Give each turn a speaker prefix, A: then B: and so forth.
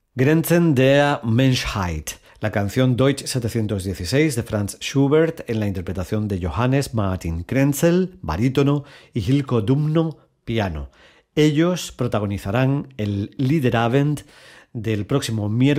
A: Grenzen der Menschheit, la canción Deutsch 716 de Franz Schubert en la interpretación de Johannes Martin Krenzel, barítono, y Hilko Dumno, piano. Ellos protagonizarán el Liederabend del próximo miércoles